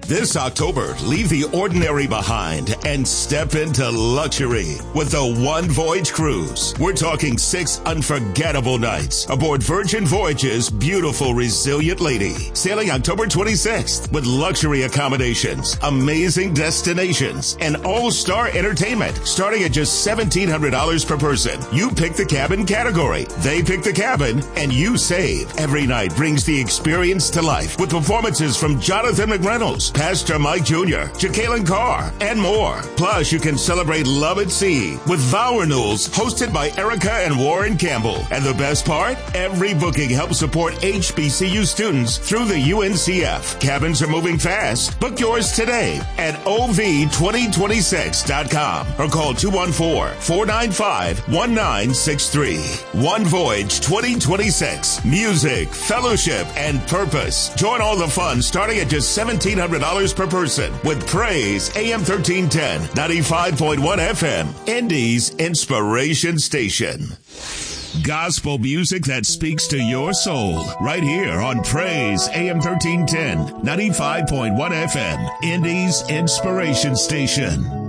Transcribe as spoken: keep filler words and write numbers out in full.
This October, leave the ordinary behind and step into luxury with the One Voyage Cruise. We're talking six unforgettable nights aboard Virgin Voyage's beautiful, resilient lady, sailing October twenty-sixth with luxury accommodations, amazing destinations, and all-star entertainment starting at just seventeen hundred dollars per person. You pick the cabin category, they pick the cabin, and you save. Every night brings the experience to life with performances from Jonathan McReynolds, Pastor Mike Junior, Jacqueline Carr, and more. Plus, you can celebrate love at sea with vow renewals hosted by Erica and Warren Campbell. And the best part? Every booking helps support H B C U students through the U N C F. Cabins are moving fast. Book yours today at O V twenty twenty-six dot com or call two one four, four nine five, one nine six three. One Voyage twenty twenty-six. Music, fellowship, and purpose. Join all the fun starting at just seventeen hundred dollars per person with Praise A M thirteen ten, ninety-five point one F M, Indy's Inspiration Station. Gospel music that speaks to your soul right here on Praise A M thirteen ten, ninety-five point one F M, Indy's Inspiration Station.